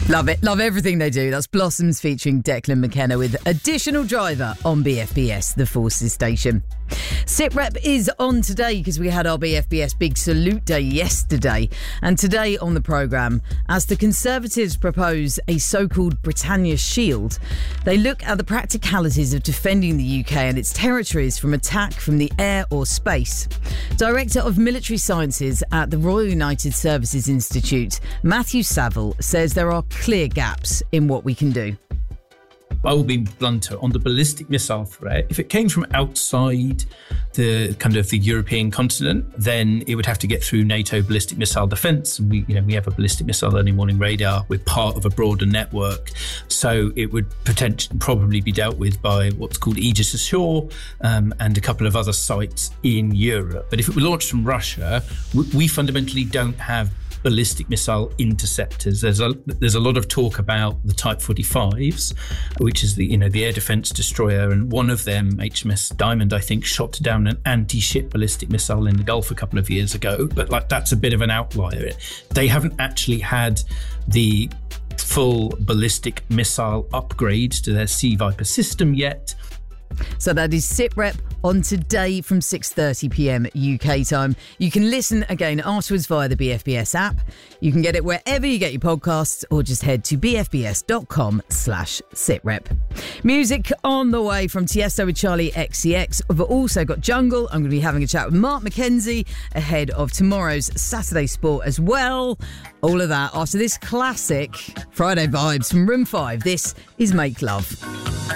Love it. Love everything they do. That's Blossoms featuring Declan McKenna with Additional Driver on BFBS, the Forces station. SITREP is on today because we had our BFBS Big Salute Day yesterday. And today on the programme, as the Conservatives propose a so-called Britannia Shield, they look at the practicalities of defending the UK and its territories from attack from the air or space. Director of Military Sciences at the Royal United Services Institute, Matthew Saville, says there are clear gaps in what we can do. I will be blunter on the ballistic missile threat. If it came from outside the kind of the European continent, then it would have to get through NATO ballistic missile defence. We have a ballistic missile early warning radar. We're part of a broader network, so it would probably be dealt with by what's called Aegis Ashore and a couple of other sites in Europe. But if it were launched from Russia, we fundamentally don't have ballistic missile interceptors. There's a lot of talk about the Type 45s, which is the air defence destroyer, and one of them, HMS Diamond, I think, shot down an anti-ship ballistic missile in the Gulf a couple of years ago. But that's a bit of an outlier. They haven't actually had the full ballistic missile upgrade to their Sea Viper system yet. So that is SITREP on today from 6:30pm UK time. You can listen again afterwards via the BFBS app. You can get it wherever you get your podcasts, or just head to bfbs.com/SITREP. Music on the way from Tiesto with Charlie XCX. We've also got Jungle. I'm going to be having a chat with Mark McKenzie ahead of tomorrow's Saturday Sport as well. All of that after this classic Friday vibes from Room 5. This is Make Love.